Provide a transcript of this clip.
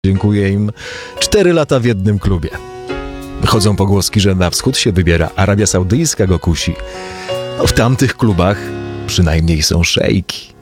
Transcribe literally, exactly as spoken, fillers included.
Dziękuję im. Cztery lata w jednym klubie. Chodzą pogłoski, że na wschód się wybiera. Arabia Saudyjska go kusi. No, w tamtych klubach przynajmniej są szejki.